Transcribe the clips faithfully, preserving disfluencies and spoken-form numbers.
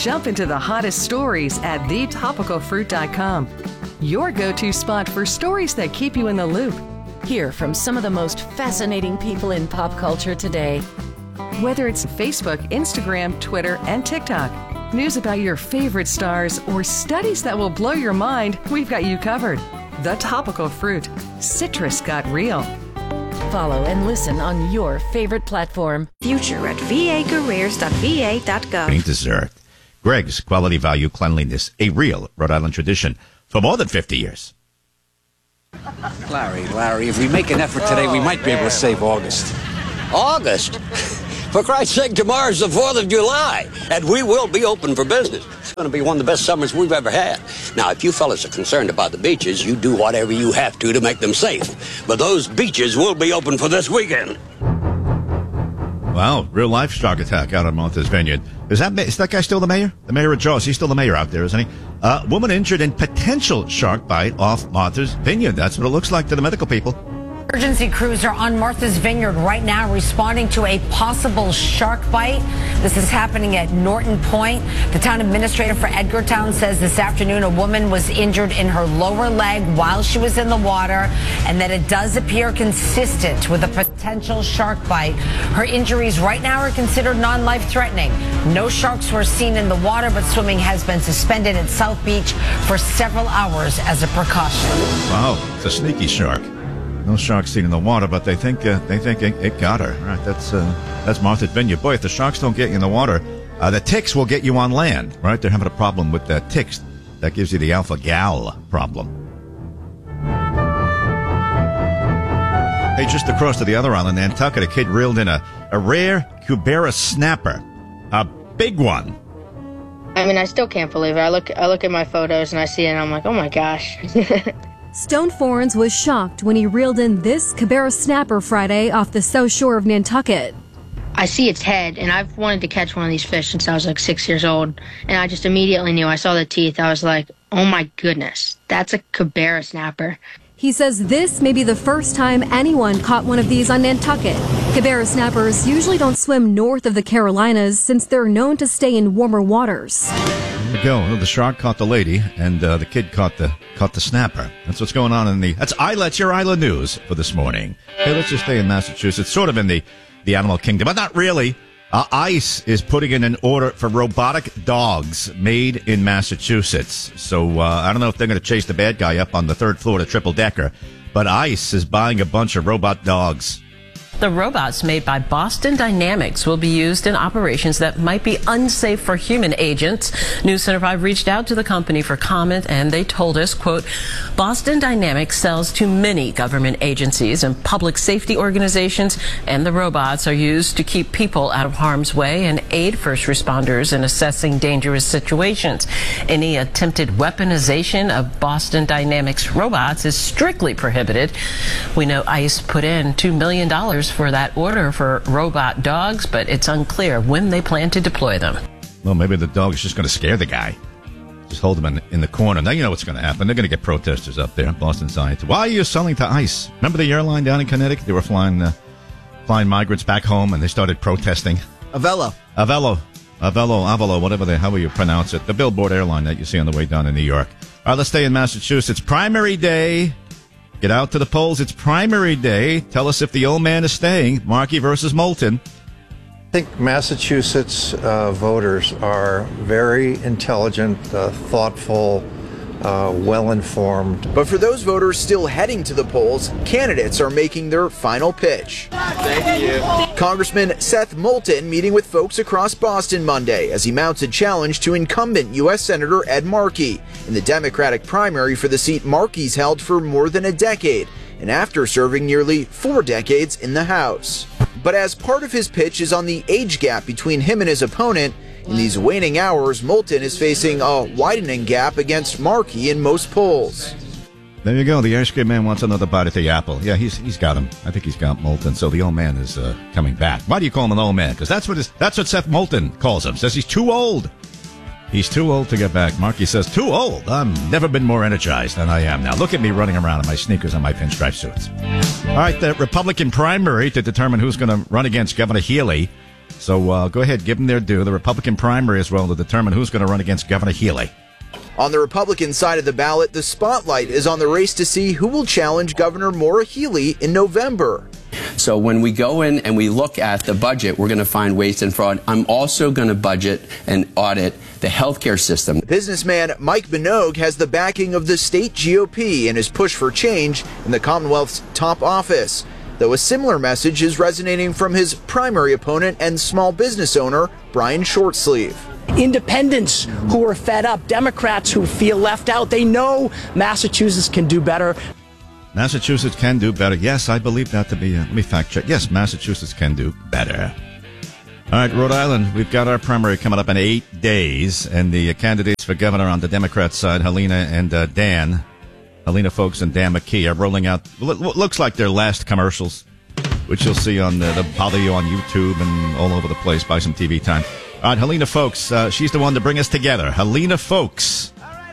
Jump into the hottest stories at the topical fruit dot com. Your go-to spot for stories that keep you in the loop. Hear from some of the most fascinating people in pop culture today. Whether it's Facebook, Instagram, Twitter, and TikTok, news about your favorite stars, or studies that will blow your mind, we've got you covered. The Topical Fruit. Citrus got real. Follow and listen on your favorite platform. Future at v a careers dot v a dot gov. Paint dessert. Greg's Quality Value Cleanliness, a real Rhode Island tradition for more than fifty years. Larry, Larry, if we make an effort today, we might be able to save August. August? For Christ's sake, tomorrow's the fourth of July, and we will be open for business. It's going to be one of the best summers we've ever had. Now, if you fellas are concerned about the beaches, you do whatever you have to to make them safe. But those beaches will be open for this weekend. Wow, real life shark attack out on Martha's Vineyard. Is that is that guy still the mayor? The mayor of Jaws. He's still the mayor out there, isn't he? Uh, woman injured in potential shark bite off Martha's Vineyard. That's what it looks like to the medical people. Emergency crews are on Martha's Vineyard right now responding to a possible shark bite. This is happening at Norton Point. The town administrator for Edgartown says this afternoon a woman was injured in her lower leg while she was in the water, and that it does appear consistent with a potential shark bite. Her injuries right now are considered non-life-threatening. No sharks were seen in the water, but swimming has been suspended at South Beach for several hours as a precaution. Wow, it's a sneaky shark. No sharks seen in the water, but they think uh, they think it, it got her. All right, that's uh, that's Martha's Vineyard. Boy, if the sharks don't get you in the water, uh, the ticks will get you on land. Right? They're having a problem with the ticks. That gives you the alpha-gal problem. Hey, just across to the other island, Nantucket, a kid reeled in a, a rare Cubera snapper, a big one. I mean, I still can't believe it. I look I look at my photos and I see it, and I'm like, oh my gosh. Stone Forens was shocked when he reeled in this Cubera snapper Friday off the south shore of Nantucket. I see its head, and I've wanted to catch one of these fish since I was like six years old, and I just immediately knew. I saw the teeth. I was like, oh my goodness, that's a Cubera snapper. He says this may be the first time anyone caught one of these on Nantucket. Cubera snappers usually don't swim north of the Carolinas since they're known to stay in warmer waters. There we go. The shark caught the lady, and uh, the kid caught the caught the snapper. That's what's going on in the. That's Isla, your Isla news for this morning. Hey, let's just stay in Massachusetts, sort of in the, the animal kingdom, but not really. Uh, ICE is putting in an order for robotic dogs made in Massachusetts. So uh, I don't know if they're going to chase the bad guy up on the third floor to triple decker, but ICE is buying a bunch of robot dogs. The robots made by Boston Dynamics will be used in operations that might be unsafe for human agents. News Center five reached out to the company for comment, and they told us, quote, Boston Dynamics sells to many government agencies and public safety organizations, and the robots are used to keep people out of harm's way and aid first responders in assessing dangerous situations. Any attempted weaponization of Boston Dynamics robots is strictly prohibited. We know ICE put in two million dollars for that order for robot dogs, but it's unclear when they plan to deploy them. Well, maybe the dog is just going to scare the guy. Just hold him in, in the corner. Now you know what's going to happen. They're going to get protesters up there, Boston Scientists. Why are you selling to ICE? Remember the airline down in Connecticut? They were flying uh, flying migrants back home, and they started protesting. Avello. Avello. Avello, Avelo, whatever the, however you pronounce it. The billboard airline that you see on the way down in New York. All right, let's stay in Massachusetts. Primary day. Get out to the polls. It's primary day. Tell us if the old man is staying. Markey versus Moulton. I think Massachusetts uh, voters are very intelligent, uh, thoughtful, uh, well-informed. But for those voters still heading to the polls, candidates are making their final pitch. Thank you. Congressman Seth Moulton meeting with folks across Boston Monday as he mounts a challenge to incumbent U S Senator Ed Markey in the Democratic primary for the seat Markey's held for more than a decade, and after serving nearly four decades in the House. But as part of his pitch is on the age gap between him and his opponent, in these waning hours, Moulton is facing a widening gap against Markey in most polls. There you go. The ice cream man wants another bite at the apple. Yeah, he's he's got him. I think he's got Moulton. So the old man is uh, coming back. Why do you call him an old man? Because that's what his, that's what Seth Moulton calls him. Says he's too old. He's too old to get back. Markey says, too old. I've never been more energized than I am now. Look at me running around in my sneakers and my pinstripe suits. All right, the Republican primary to determine who's going to run against Governor Healy So uh, go ahead, give them their due. The Republican primary as well to determine who's going to run against Governor Healy. On the Republican side of the ballot, the spotlight is on the race to see who will challenge Governor Maura Healey in November. So when we go in and we look at the budget, we're going to find waste and fraud. I'm also going to budget and audit the healthcare system. Businessman Mike Minogue has the backing of the state G O P in his push for change in the Commonwealth's top office, though a similar message is resonating from his primary opponent and small business owner, Brian Shortsleeve. Independents who are fed up, Democrats who feel left out, they know Massachusetts can do better. Massachusetts can do better. Yes, I believe that to be, uh, let me fact check. Yes, Massachusetts can do better. All right, Rhode Island, we've got our primary coming up in eight days, and the uh, candidates for governor on the Democrat side, Helena and uh, Dan, Helena Foulkes and Dan McKee, are rolling out what looks like their last commercials, which you'll see on the, the bother you on YouTube and all over the place. Buy some T V time. All right, Helena Foulkes, uh, she's the one to bring us together. Helena Foulkes.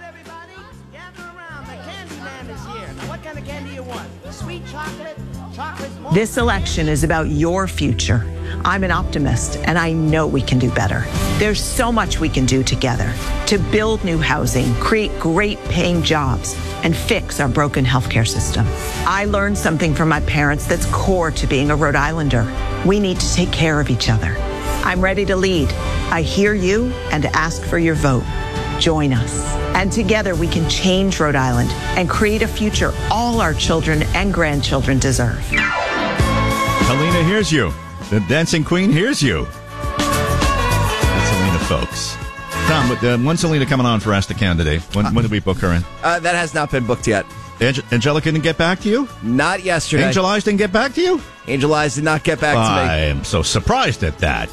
This election is about your future. I'm an optimist, and I know we can do better. There's so much we can do together to build new housing, create great paying jobs, and fix our broken healthcare system. I learned something from my parents that's core to being a Rhode Islander. We need to take care of each other. I'm ready to lead. I hear you and ask for your vote. Join us. And together we can change Rhode Island and create a future all our children and grandchildren deserve. Helena hears you. The dancing queen hears you. That's Helena Foulkes. Tom, but, uh, when's Helena coming on for Ask the Candidate? When, when did we book her in? Uh, that has not been booked yet. Ange- Angelica didn't get back to you? Not yesterday. Angel Eyes didn't get back to you? Angel Eyes did not get back to me. I am so surprised at that.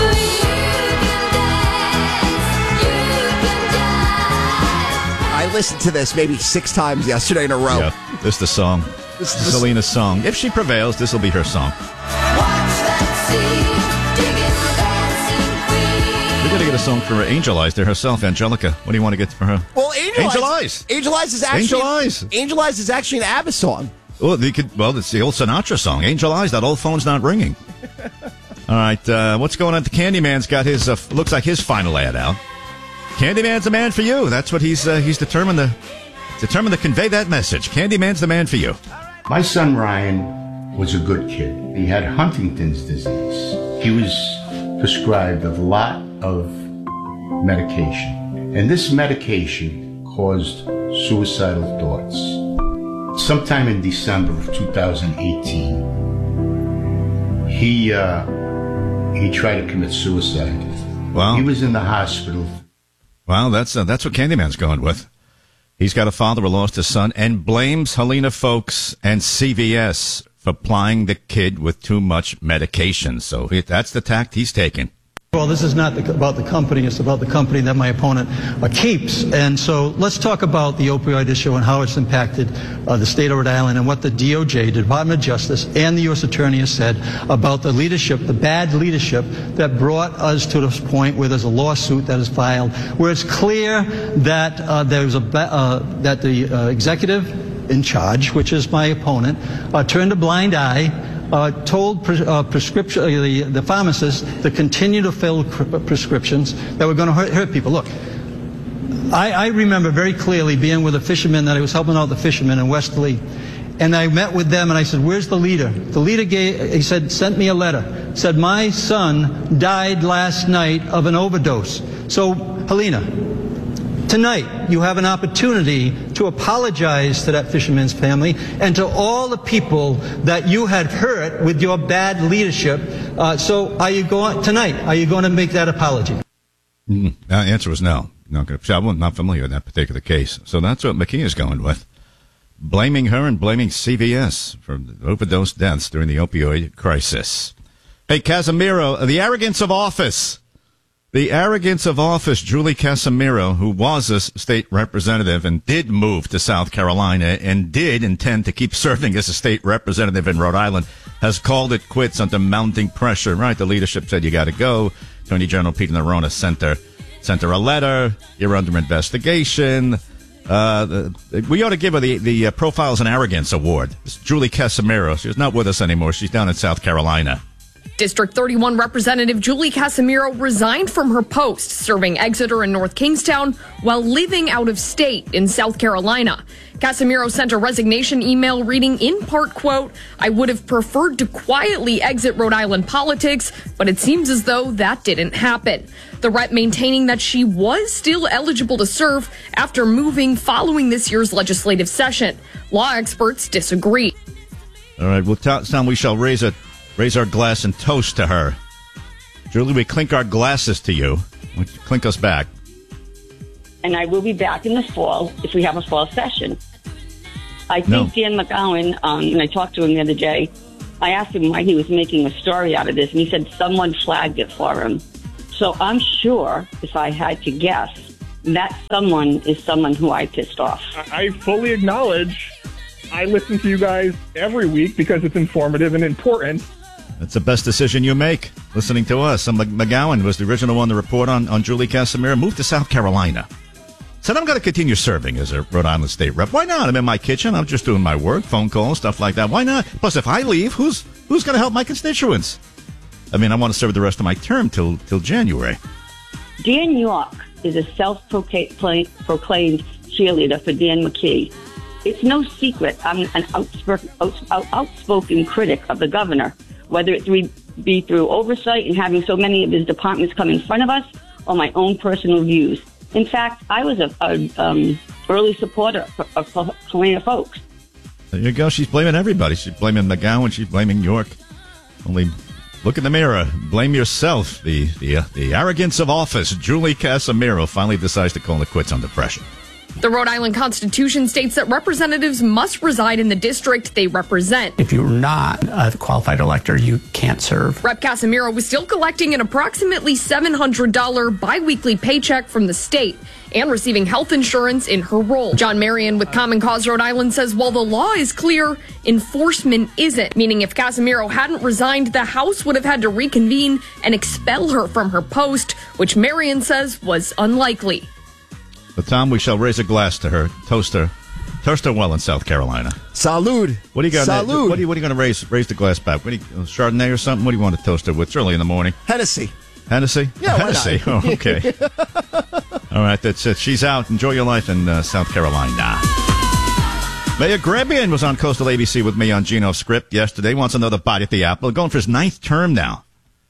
I listened to this maybe six times yesterday in a row. Yeah, this is the song. This is Selena's song. If she prevails, this will be her song. We're going to get a song for Angel Eyes there herself, Angelica. What do you want to get for her? Well, Angel, Angel Eyes, Eyes. Angel Eyes is actually Angel Eyes. Angel Eyes is actually an ABBA song. Oh, they could. Well, it's the old Sinatra song, Angel Eyes. That old phone's not ringing. All right, uh, what's going on? The Candyman's got his. Uh, looks like his final ad out. Candyman's the man for you. That's what he's uh, he's determined to determined to convey that message. Candyman's the man for you. My son Ryan was a good kid. He had Huntington's disease. He was prescribed a lot of medication, and this medication caused suicidal thoughts. Sometime in December of two thousand eighteen, he uh, he tried to commit suicide. Wow. He was in the hospital. Well, that's uh, that's what Candyman's going with. He's got a father who lost his son and blames Helena Foulkes and C V S for plying the kid with too much medication. So he, that's the tact he's taking. Well, this is not the, about the company. It's about the company that my opponent uh, keeps. And so let's talk about the opioid issue and how it's impacted uh, the state of Rhode Island and what the D O J, the Department of Justice, and the U S Attorney has said about the leadership, the bad leadership that brought us to this point where there's a lawsuit that is filed, where it's clear that uh, there's a uh, that the uh, executive in charge, which is my opponent, uh, turned a blind eye. Uh, told pre- uh, prescription uh, the, the pharmacists to continue to fill cr- prescriptions that were going to hurt, hurt people. Look, I, I remember very clearly being with a fisherman that I was helping out the fishermen in Westerly, and I met with them and I said, "Where's the leader?" The leader gave, he said, sent me a letter. Said, "My son died last night of an overdose." So, Helena, tonight, you have an opportunity to apologize to that fisherman's family and to all the people that you had hurt with your bad leadership. Uh, so, are you going tonight? Are you going to make that apology? Mm, the answer was no. Not going to. I'm not familiar with that particular case. So that's what McKee is going with, blaming her and blaming C V S for overdose deaths during the opioid crisis. Hey, Casimiro, the arrogance of office. The arrogance of office, Julie Casimiro, who was a state representative and did move to South Carolina and did intend to keep serving as a state representative in Rhode Island, has called it quits under mounting pressure. Right, the leadership said you got to go. Attorney General Peter Nerona sent her, sent her a letter. You're under investigation. Uh, the, we ought to give her the, the uh, Profiles in Arrogance Award. It's Julie Casimiro. She's not with us anymore. She's down in South Carolina. District thirty-one Representative Julie Casimiro resigned from her post, serving Exeter and North Kingstown while living out of state in South Carolina. Casimiro sent a resignation email reading in part, quote, "I would have preferred to quietly exit Rhode Island politics, but it seems as though that didn't happen." The rep maintaining that she was still eligible to serve after moving following this year's legislative session. Law experts disagree. All right, well, Tom, we shall raise a raise our glass and toast to her. Julie, we clink our glasses to you. Would you clink us back? And I will be back in the fall if we have a fall session. I think no. Dan McGowan, um, when I talked to him the other day, I asked him why he was making a story out of this, and he said someone flagged it for him. So I'm sure, if I had to guess, that someone is someone who I pissed off. I fully acknowledge I listen to you guys every week because it's informative and important. That's the best decision you make, listening to us. And McGowan was the original one to report on, on Julie Casimiro. Moved to South Carolina. Said, I'm going to continue serving as a Rhode Island state rep. Why not? I'm in my kitchen. I'm just doing my work, phone calls, stuff like that. Why not? Plus, if I leave, who's who's going to help my constituents? I mean, I want to serve the rest of my term till till January. Dan York is a self-proclaimed cheerleader for Dan McKee. It's no secret I'm an outspoken, outspoken critic of the governor, whether it be through oversight and having so many of his departments come in front of us or my own personal views. In fact, I was a, a um, early supporter of, of Helena Folks. There you go. She's blaming everybody. She's blaming McGowan. She's blaming York. Only look in the mirror. Blame yourself. The the, uh, the arrogance of office. Julie Casimiro finally decides to call it quits under pressure. The Rhode Island Constitution states that representatives must reside in the district they represent. If you're not a qualified elector, you can't serve. Rep Casimiro was still collecting an approximately seven hundred dollars biweekly paycheck from the state and receiving health insurance in her role. John Marion with Common Cause Rhode Island says while the law is clear, enforcement isn't, meaning if Casimiro hadn't resigned, the House would have had to reconvene and expel her from her post, which Marion says was unlikely. But, Tom, we shall raise a glass to her. Toast her. Toast her well in South Carolina. Salud. What do you got? Salud. What are you, what are you going to raise raise the glass back? What do you, Chardonnay or something? What do you want to toast her with? It's early in the morning. Hennessy. Hennessy? Yeah, oh, Hennessy. Oh, okay. All right, that's it. She's out. Enjoy your life in uh, South Carolina. Mayor Grebian was on Coastal A B C with me on Gino's Script yesterday. Wants another bite at the apple. Going for his ninth term now.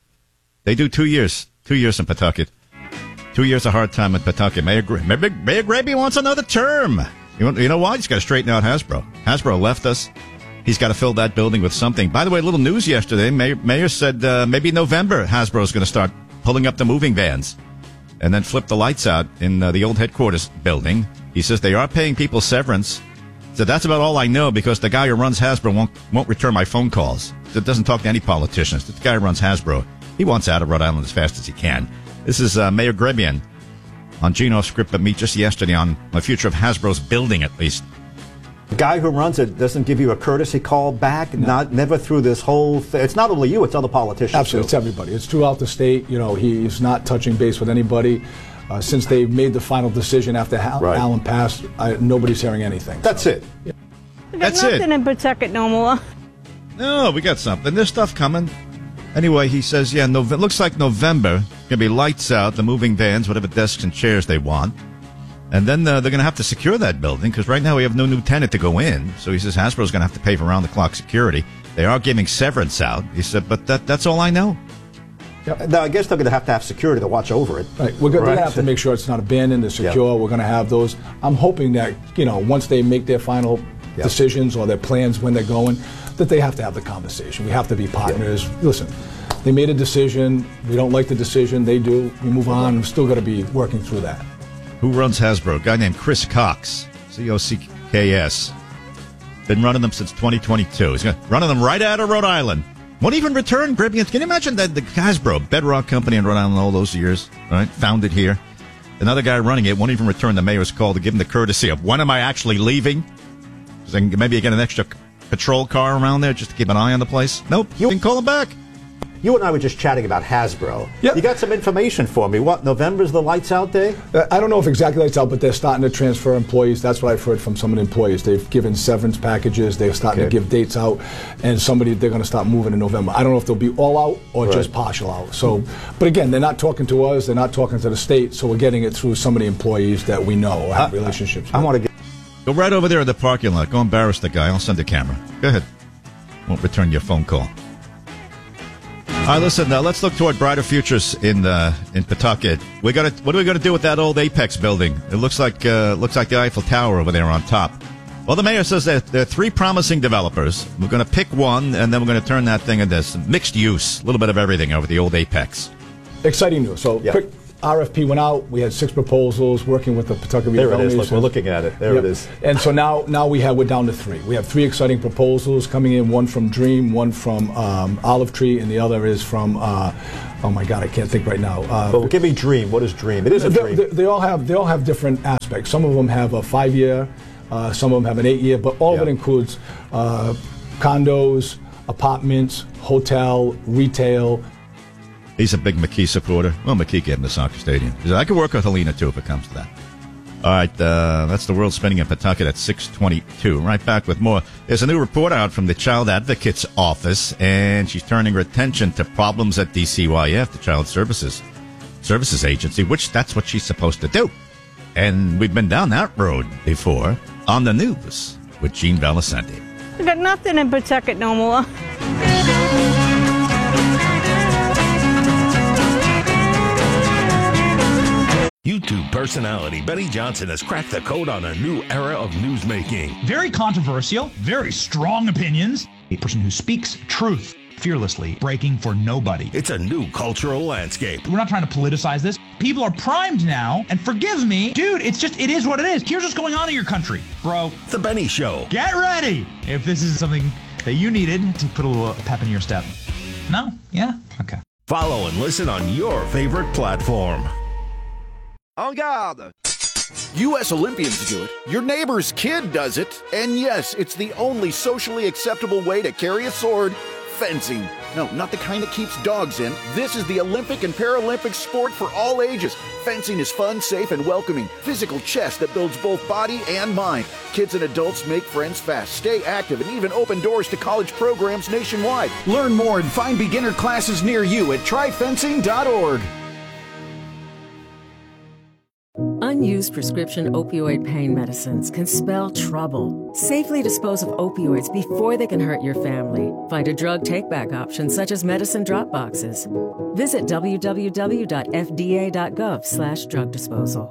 They do two years. Two years in Pawtucket. Two years of hard time in Pawtucket. Mayor, Mayor, Mayor Grebian wants another term. You, want, you know why? He's got to straighten out Hasbro. Hasbro left us. He's got to fill that building with something. By the way, a little news yesterday. Mayor, Mayor said uh, maybe November Hasbro's going to start pulling up the moving vans and then flip the lights out in uh, the old headquarters building. He says they are paying people severance. So that's about all I know because the guy who runs Hasbro won't, won't return my phone calls. So doesn't talk to any politicians. The guy who runs Hasbro, he wants out of Rhode Island as fast as he can. This is uh, Mayor Grebian on Gino's Script, but me just yesterday on the future of Hasbro's building, at least. The guy who runs it doesn't give you a courtesy call back, no. not never through this whole thing. It's not only you, it's other politicians. Absolutely, too. It's everybody. It's throughout the state. You know, he's not touching base with anybody. Uh, since they made the final decision after Hal- right. Allen passed, I, nobody's hearing anything. That's so. it. Yeah. That's nothing it. Nothing in Pawtucket no more. No, we got something. There's stuff coming. Anyway, he says, yeah, Nove- looks like November. Going to be lights out, the moving vans, whatever desks and chairs they want. And then uh, they're going to have to secure that building because right now we have no new tenant to go in. So he says Hasbro's going to have to pay for round-the-clock security. They are giving severance out. He said, but that, that's all I know. Yep. Now, I guess they're going to have to have security to watch over it. Right. We're going right. to have to make sure it's not abandoned, it's secure. Yep. We're going to have those. I'm hoping that, you know, once they make their final yep. decisions or their plans when they're going, that they have to have the conversation. We have to be partners. Yep. Listen. They made a decision. We don't like the decision. They do. We move on. We're still going to be working through that. Who runs Hasbro? A guy named Chris Cox, C O C K S. Been running them since twenty twenty-two. He's running them right out of Rhode Island. Won't even return Grebian. Can you imagine that the Hasbro, bedrock company in Rhode Island all those years, right? Founded here. Another guy running it won't even return the mayor's call to give him the courtesy of when am I actually leaving? Maybe get an extra patrol car around there just to keep an eye on the place. Nope. You can call him back. You and I were just chatting about Hasbro. Yep. You got some information for me. What, November's the lights out day? Uh, I don't know if exactly lights out, but they're starting to transfer employees. That's what I've heard from some of the employees. They've given severance packages. They're starting Okay. to give dates out, and somebody they're going to start moving in November. I don't know if they'll be all out or Right. just partial out. So, but again, they're not talking to us. They're not talking to the state. So we're getting it through some of the employees that we know or have I- relationships. I with. want to get. Go right over there at the parking lot. Go embarrass the guy. I'll send a camera. Go ahead. Won't return your phone call. All right, listen. Now let's look toward brighter futures in uh, in Pawtucket. We got to. What are we going to do with that old Apex building? It looks like uh, looks like the Eiffel Tower over there on top. Well, the mayor says that there are three promising developers. We're going to pick one, and then we're going to turn that thing into some mixed use, a little bit of everything over the old Apex. Exciting news. So Yeah. quick R F P went out. We had six proposals working with the Pawtucket There it Redevelopment is. Look, Agency. we're looking at it. There Yep. it is. And so now, now we have we're down to three. We have three exciting proposals coming in. One from Dream, one from um, Olive Tree, and the other is from. Uh, oh my God, I can't think right now. Uh, But give me Dream. What is Dream? It is a they, dream. they, they all have they all have different aspects. Some of them have a five-year, uh, some of them have an eight-year, but all of it Yeah. includes uh, condos, apartments, hotel, retail. He's a big McKee supporter. Well, McKee gave him the soccer stadium. He said, I could work with Helena, too, if it comes to that. All right, uh, that's the world spinning in Pawtucket at six twenty-two. Right back with more. There's a new report out from the Child Advocate's Office, and she's turning her attention to problems at D C Y F, the Child Services Services Agency, which that's what she's supposed to do. And we've been down that road before on the news with Gene Valicenti. We got nothing in Pawtucket no more. YouTube personality Benny Johnson has cracked the code on a new era of newsmaking. Very controversial, very strong opinions. A person who speaks truth fearlessly, breaking for nobody. It's a new cultural landscape. We're not trying to politicize this. People are primed now, and forgive me, dude, it's just, it is what it is. Here's what's going on in your country, bro. The Benny Show. Get ready if this is something that you needed to put a little pep in your step. No? Yeah? Okay. Follow and listen on your favorite platform. En garde! U S Olympians do it, your neighbor's kid does it, and yes, it's the only socially acceptable way to carry a sword, fencing. No, not the kind that keeps dogs in. This is the Olympic and Paralympic sport for all ages. Fencing is fun, safe, and welcoming. Physical chess that builds both body and mind. Kids and adults make friends fast, stay active, and even open doors to college programs nationwide. Learn more and find beginner classes near you at try fencing dot org. Unused prescription opioid pain medicines can spell trouble. Safely dispose of opioids before they can hurt your family. Find a drug take-back option such as medicine drop boxes. Visit w w w dot f d a dot gov slash drug disposal.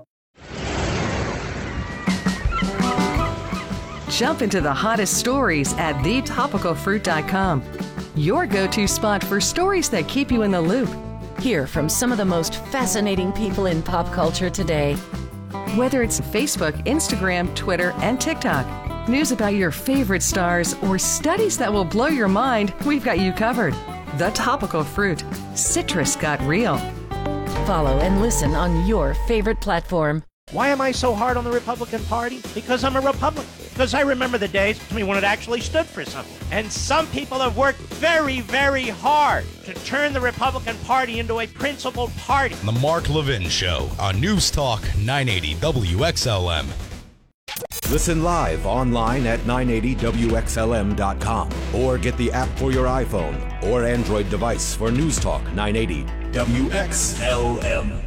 Jump into the hottest stories at the topical fruit dot com. Your go-to spot for stories that keep you in the loop. Hear from some of the most fascinating people in pop culture today. Whether it's Facebook, Instagram, Twitter, and TikTok, news about your favorite stars, or studies that will blow your mind, we've got you covered. The Topical Fruit. Citrus got real. Follow and listen on your favorite platform. Why am I so hard on the Republican Party? Because I'm a Republican. Because I remember the days when it actually stood for something. And some people have worked very, very hard to turn the Republican Party into a principled party. The Mark Levin Show on News Talk nine eighty W X L M. Listen live online at nine eighty W X L M dot com or get the app for your iPhone or Android device for News Talk nine eighty W X L M.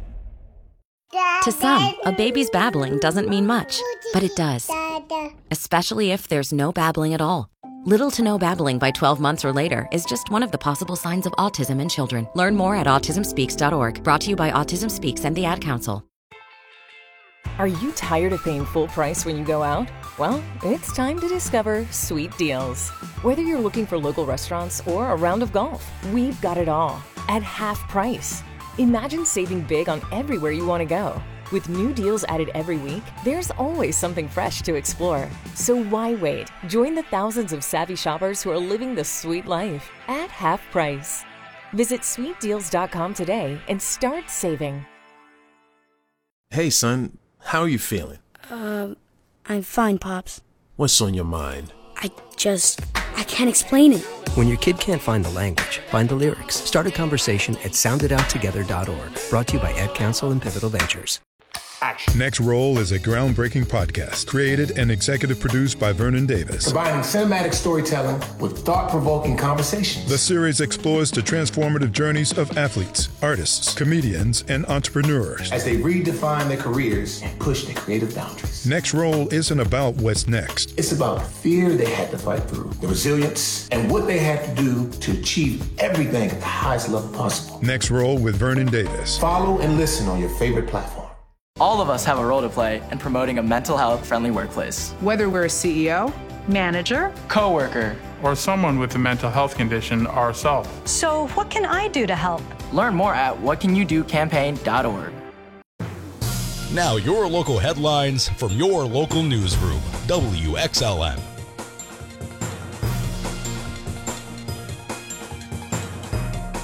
To some, a baby's babbling doesn't mean much, but it does. Especially if there's no babbling at all. Little to no babbling by twelve months or later is just one of the possible signs of autism in children. Learn more at autism speaks dot org. Brought to you by Autism Speaks and the Ad Council. Are you tired of paying full price when you go out? Well, it's time to discover Sweet Deals. Whether you're looking for local restaurants or a round of golf, we've got it all at half price. Imagine saving big on everywhere you want to go. With new deals added every week, there's always something fresh to explore. So why wait? Join the thousands of savvy shoppers who are living the sweet life at half price. Visit sweet deals dot com today and start saving. Hey, son, how are you feeling? Um, I'm fine, Pops. What's on your mind? I just, I can't explain it. When your kid can't find the language, find the lyrics. Start a conversation at sound it out together dot org. Brought to you by Ed Council and Pivotal Ventures. Next Roll is a groundbreaking podcast created and executive produced by Vernon Davis. Combining cinematic storytelling with thought-provoking conversations. The series explores the transformative journeys of athletes, artists, comedians, and entrepreneurs as they redefine their careers and push their creative boundaries. Next Roll isn't about what's next. It's about the fear they had to fight through, the resilience, and what they had to do to achieve everything at the highest level possible. Next Roll with Vernon Davis. Follow and listen on your favorite platform. All of us have a role to play in promoting a mental health friendly workplace. Whether we're a C E O, manager, coworker, or someone with a mental health condition ourselves. So what can I do to help? Learn more at what can you do campaign dot org. Now your local headlines from your local newsroom, W X L M.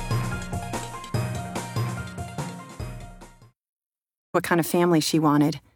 What kind of family she wanted.